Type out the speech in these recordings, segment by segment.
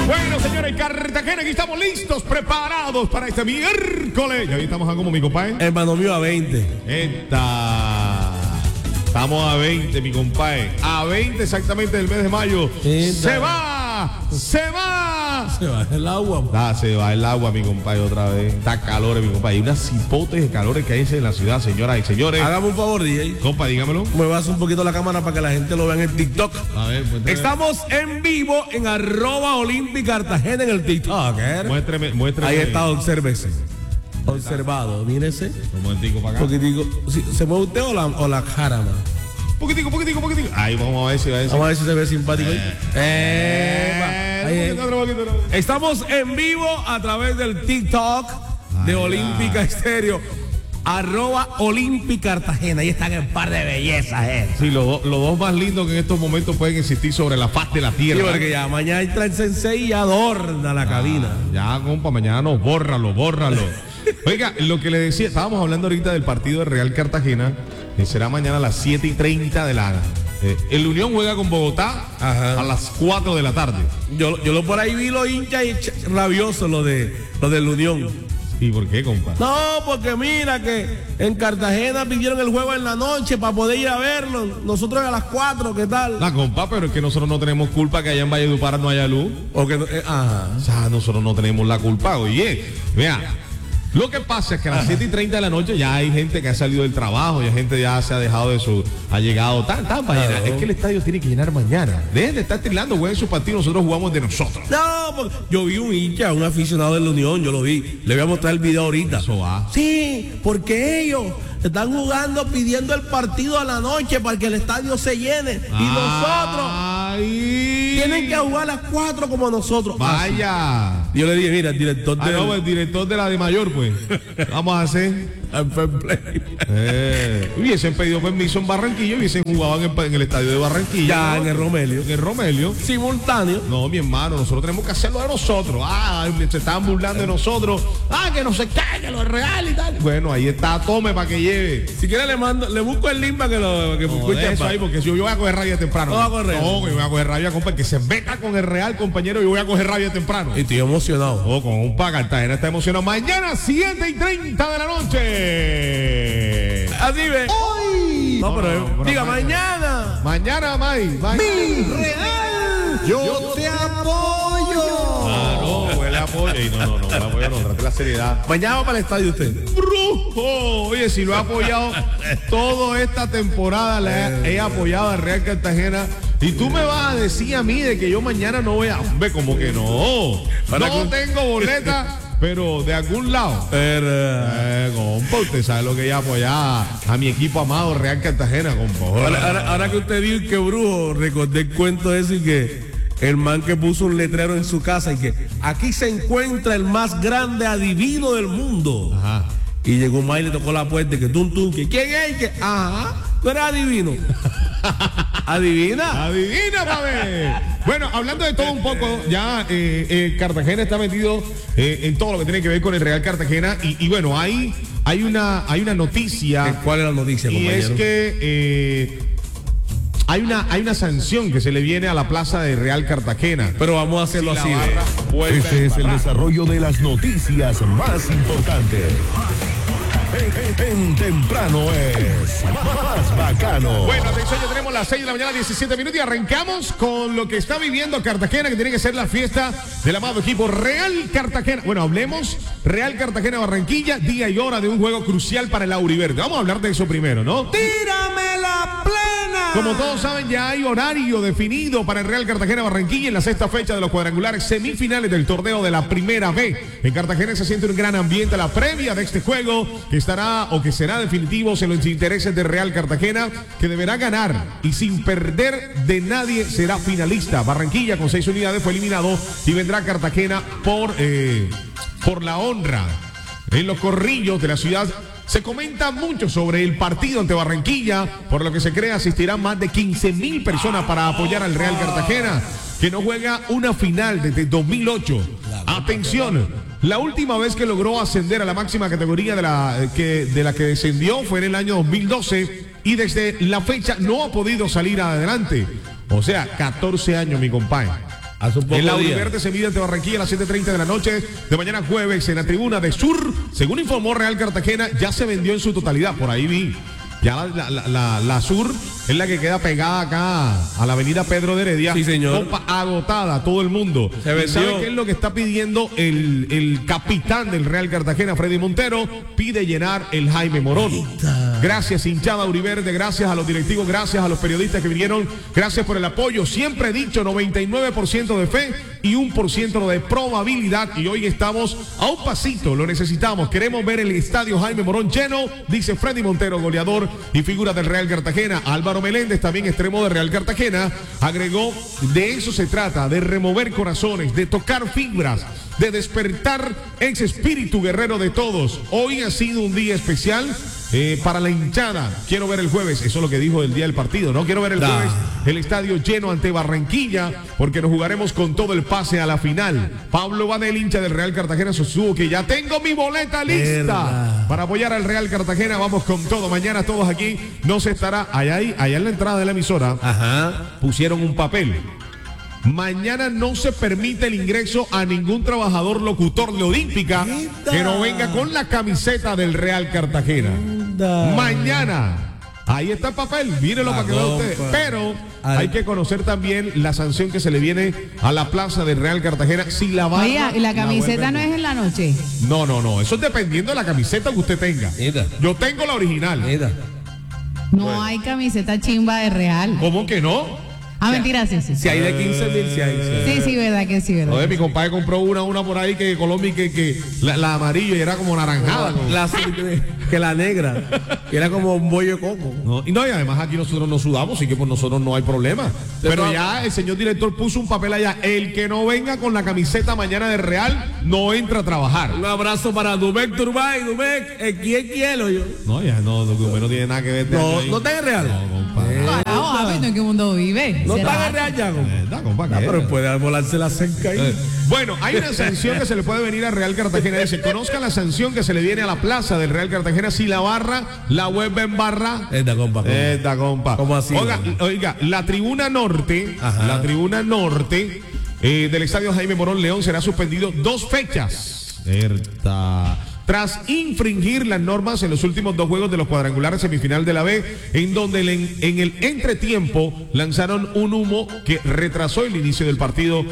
Bueno, señores, Cartagena, aquí estamos listos, preparados para este miércoles. Ya estamos a como mi compadre. Hermano mío, a 20. Estamos a 20, mi compadre. A 20 exactamente del mes de mayo. Se va el agua. Se va el agua, mi compadre, otra vez. Está calor, mi compadre. Hay unas hipotes de calores que hay en la ciudad, señoras y señores. Hágame un favor, DJ. Compa, dígamelo. Me vas un poquito la cámara para que la gente lo vea en el TikTok. A ver, muéstrame. Estamos en vivo en @Olympic-Cartagena en el TikTok. Muéstrame. Ahí está, obsérvese. Observado, mírese. Un momentico para acá. Poquitico. ¿Sí, ¿se mueve usted o la cara, man? Poquitico. Ahí vamos a ver si va a decir. Vamos a ver si se ve simpático ahí. Estamos en vivo a través del TikTok de Olímpica Estéreo. @Olympic-Cartagena. Ahí están el par de bellezas, Sí, los dos más lindos que en estos momentos pueden existir sobre la faz de la tierra. Sí, porque ya mañana entra el sensei y adorna la cabina. Ya, compa, mañana nos bórralo. Oiga, lo que le decía, estábamos hablando ahorita del partido de Real Cartagena, que será mañana a las 7:30 de la... el Unión juega con Bogotá a las 4 de la tarde. Yo lo por ahí vi los hinchas y rabiosos lo del Unión. ¿Y por qué, compa? No, porque mira que en Cartagena pidieron el juego en la noche para poder ir a verlo. Nosotros a las 4, ¿qué tal? La compa, pero es que nosotros no tenemos culpa que allá en Valledupar no haya luz. O que, O sea, nosotros no tenemos la culpa. Oye, vea. Lo que pasa es que a las 7:30 de la noche ya hay gente que ha salido del trabajo, ya gente ya se ha dejado de ha llegado tan para llenar. Es que el estadio tiene que llenar mañana. Dejen de estar trilando, jueguen su partido, nosotros jugamos de nosotros. No, porque yo vi un hincha, un aficionado de la Unión, yo lo vi. Le voy a mostrar el video ahorita. Eso va. Sí, porque ellos están jugando pidiendo el partido a la noche para que el estadio se llene. Y nosotros tienen que jugar a las 4 como nosotros. Vaya. Yo le dije, mira, el director el director de la de mayor, pues. Vamos a hacer. Hubiesen pedido permiso en Barranquilla, hubiesen jugado en el estadio de Barranquilla. Ya, ¿no? En el Romelio. Simultáneo. No, mi hermano, nosotros tenemos que hacerlo de nosotros. Se estaban burlando de nosotros. Que no se caiga, lo es real y tal. Bueno, ahí está, tome para que lleve. Si quiere le busco el link para que escuche eso ahí, porque si yo voy a coger rabia temprano. No, yo voy a coger rabia, compa, que se meta con el Real, compañero, yo voy a coger rabia temprano. Y estoy emocionado. Con un Cartagena está emocionado. Mañana 7:30 de la noche. Así ve. Hoy. No, pero diga mañana. Mañana, May. Mi Real. Yo te apoyo. No, huele a apoyo. No, trate la seriedad. Mañana va para el estadio usted. Brujo. Oye, si lo he apoyado toda esta temporada, he apoyado al Real Cartagena. Y tú me vas a decir a mí de que yo mañana no voy a... Hombre, como que no. No tengo boleta, pero de algún lado. Compa, usted sabe lo que ella apoyaba a mi equipo amado Real Cartagena, compa. Ahora que usted dijo que brujo, recordé el cuento ese y que el man que puso un letrero en su casa y que aquí se encuentra el más grande adivino del mundo. Ajá. Y llegó un man y le tocó la puerta y que que ¿quién es? Y que tú eres adivino. ¿Adivina? Adivina, papi. Bueno, hablando de todo un poco, ya Cartagena está metido en todo lo que tiene que ver con el Real Cartagena. Y bueno, hay una noticia. ¿Cuál es la noticia, compañero? Y es que hay una sanción que se le viene a la plaza de Real Cartagena. Pero vamos a hacerlo así. Este es el desarrollo de las noticias más importantes. En temprano es más bacano. Bueno, atención, ya tenemos las 6 de la mañana, 17 minutos y arrancamos con lo que está viviendo Cartagena, que tiene que ser la fiesta del amado equipo Real Cartagena. Bueno, hablemos Real Cartagena Barranquilla, día y hora de un juego crucial para el auriverde. Vamos a hablar de eso primero, ¿no? ¡Tírame la plena! Como todos saben, ya hay horario definido para el Real Cartagena Barranquilla en la sexta fecha de los cuadrangulares semifinales del torneo de la Primera B. En Cartagena se siente un gran ambiente a la previa de este juego que estará o que será definitivo en los intereses de Real Cartagena, que deberá ganar y sin perder de nadie será finalista. Barranquilla con 6 unidades fue eliminado y vendrá Cartagena por la honra. En los corrillos de la ciudad se comenta mucho sobre el partido ante Barranquilla, por lo que se cree asistirán más de 15,000 personas para apoyar al Real Cartagena, que no juega una final desde 2008. Atención, la última vez que logró ascender a la máxima categoría de la que descendió fue en el año 2012 y desde la fecha no ha podido salir adelante. O sea, 14 años, mi compadre. En la Univerde se mide ante Barranquilla a las 7:30 de la noche de mañana jueves en la tribuna de Sur. Según informó Real Cartagena, ya se vendió en su totalidad. Por ahí vi. Ya la Sur es la que queda pegada acá a la avenida Pedro de Heredia. Sí, señor. Copa agotada, todo el mundo. ¿Sabe qué es lo que está pidiendo el capitán del Real Cartagena, Freddy Montero? Pide llenar el Jaime Morón. Gracias, hinchada Uriverde, gracias a los directivos, gracias a los periodistas que vinieron, gracias por el apoyo. Siempre he dicho 99% de fe y 1% de probabilidad. Y hoy estamos a un pasito, lo necesitamos. Queremos ver el estadio Jaime Morón lleno, dice Freddy Montero, goleador y figura del Real Cartagena. Álvaro Meléndez, también extremo de Real Cartagena, agregó: de eso se trata, de remover corazones, de tocar fibras, de despertar ese espíritu guerrero de todos. Hoy ha sido un día especial para la hinchada. Quiero ver el jueves, eso es lo que dijo el día del partido, ¿no? Quiero ver el jueves el estadio lleno ante Barranquilla, porque nos jugaremos con todo el pase a la final. Pablo Vanel, hincha del Real Cartagena, sostuvo que ya tengo mi boleta lista para apoyar al Real Cartagena. Vamos con todo. Mañana todos aquí nos estará allá en la entrada de la emisora. Pusieron un papel. Mañana no se permite el ingreso a ningún trabajador locutor de Olímpica que no venga con la camiseta del Real Cartagena. Mañana. Ahí está el papel, mírenlo para que vea usted. Pero hay que conocer también la sanción que se le viene a la plaza del Real Cartagena si la barra. Oiga, ¿y la camiseta no es en la noche? No, eso es dependiendo de la camiseta que usted tenga. Yo tengo la original. No hay camiseta chimba de Real. ¿Cómo que no? Mentira, sí. Si hay de 15.000, si hay. Sí, verdad que sí, verdad. Oye, mi compadre compró una por ahí que de Colombia que la amarilla y era como naranjada. Que la negra, que era como un bollo de coco. Y además aquí nosotros no sudamos, así que por nosotros no hay problema. Pero ya el señor director puso un papel allá: el que no venga con la camiseta mañana de Real no entra a trabajar. Un abrazo para Dubec Turbay, Dubec, ¿quién quiero yo? No tiene nada que ver. No está en Real. No, compadre. ¿En qué mundo vive? No está en Real, Yago. Pero puede volarse la cerca ahí. Bueno, hay una sanción que se le puede venir a Real Cartagena. Dice: conozca la sanción que se le viene a la plaza del Real Cartagena si la barra la vuelve en barra. Esta compa. ¿Cómo así? Oiga, la tribuna norte, del estadio Jaime Morón León será suspendido 2 fechas. Tras infringir las normas en los últimos 2 juegos de los cuadrangulares semifinal de la B, en donde en el entretiempo lanzaron un humo que retrasó el inicio del partido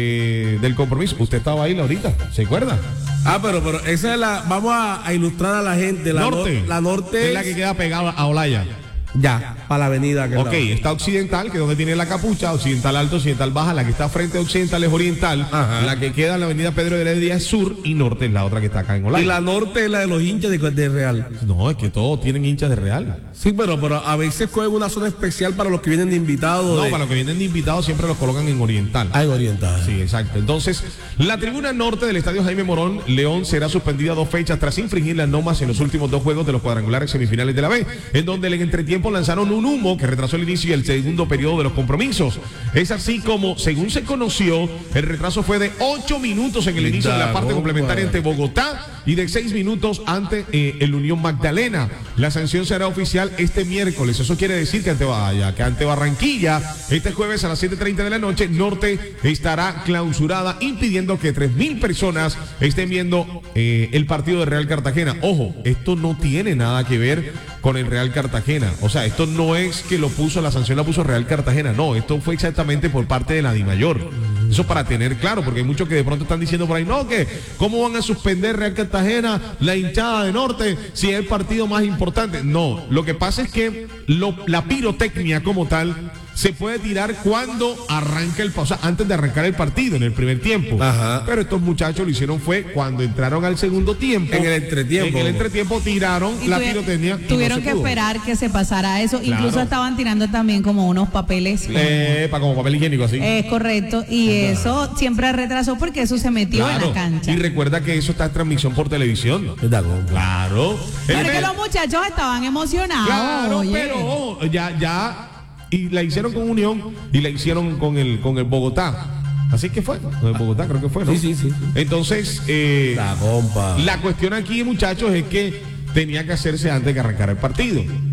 del compromiso. Usted estaba ahí, Laurita, ¿se acuerda? Pero esa es vamos a ilustrar a la gente. La norte es la que queda pegada a Olaya. Ya, para la avenida. Está occidental, que es donde tiene la capucha, occidental alto, occidental baja, la que está frente a occidental es oriental, la que queda en la avenida Pedro de Heredia es sur y norte es la otra que está acá en Olaya. Y la norte es la de los hinchas de Real. No, es que todos tienen hinchas de Real. Sí, pero a veces juega una zona especial para los que vienen de invitados. Para los que vienen de invitados siempre los colocan en oriental. En oriental. Sí, exacto. Entonces, la tribuna norte del estadio Jaime Morón León será suspendida 2 fechas tras infringir las normas en los últimos 2 juegos de los cuadrangulares semifinales de la B, en donde en el entretiempo lanzaron un humo que retrasó el inicio y el segundo periodo de los compromisos. Es así como, según se conoció, el retraso fue de 8 minutos en el inicio de la parte complementaria ante Bogotá y de 6 minutos ante el Unión Magdalena. La sanción será oficial este miércoles. Eso quiere decir que ante Barranquilla, este jueves a las 7:30 de la noche, Norte estará clausurada, impidiendo que 3.000 personas estén viendo el partido de Real Cartagena. Ojo, esto no tiene nada que ver con el Real Cartagena. O sea, esto no es que la sanción la puso Real Cartagena. No, esto fue exactamente por parte de la DIMAYOR. Eso para tener claro, porque hay muchos que de pronto están diciendo por ahí: no, que cómo van a suspender Real Cartagena, la hinchada de Norte, si es el partido más importante. No, lo que pasa es que la pirotecnia como tal se puede tirar cuando arranca antes de arrancar el partido, en el primer tiempo. Pero estos muchachos lo hicieron fue cuando entraron al segundo tiempo. En el entretiempo tiraron la pirotecnia. Tuvieron que esperar que se pasara eso. Claro. Incluso estaban tirando también como unos papeles. Como papel higiénico, así. Es correcto. Y eso siempre retrasó porque eso se metió en la cancha. Y recuerda que eso está en transmisión por televisión. Claro. Pero es que los muchachos estaban emocionados. Claro, pero ya. Y la hicieron con Unión y la hicieron con el Bogotá. Así que fue, con el Bogotá creo que fue, ¿no? Sí. Entonces, la cuestión aquí, muchachos, es que tenía que hacerse antes de que arrancara el partido.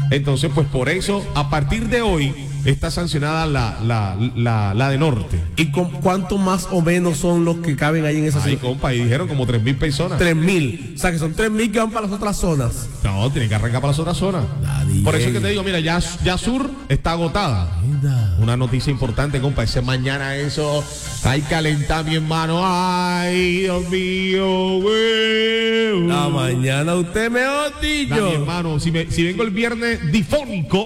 Entonces, pues por eso, a partir de hoy, está sancionada la de norte. ¿Y con cuánto más o menos son los que caben ahí en esa zona? Ay, compa, y dijeron como 3.000 personas. 3.000. O sea, que son 3.000 que van para las otras zonas. No, tienen que arrancar para las otras zonas. Por eso es que te digo, mira, ya Sur está agotada. Una noticia importante, compa. Ese mañana eso, hay calentar, mi hermano. Ay, Dios mío, güey. La mañana usted mejor Da, dicho. mi hermano, si vengo el viernes difónico,